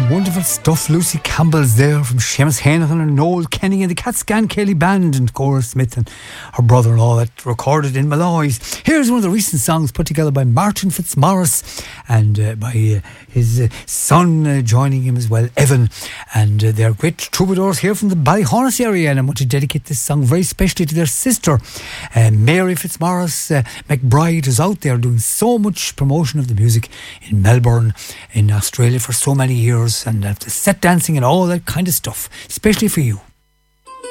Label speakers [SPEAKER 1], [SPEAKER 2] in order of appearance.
[SPEAKER 1] Wonderful stuff. Lucy Campbell's there from Seamus Hennigan and Noel Kenny and the Catscan Kelly Band and Cora Smith and her brother-in-law that recorded in Malloy's. Here's one of the recent songs put together by Martin Fitzmaurice and by his son joining him as well, Evan. And they're great troubadours here from the Ballyhonus area, and I want to dedicate this song very specially to their sister, Mary Fitzmaurice McBride, who's out there doing so much promotion of the music in Melbourne, in Australia for so many years, and after set dancing and all that kind of stuff, especially for you.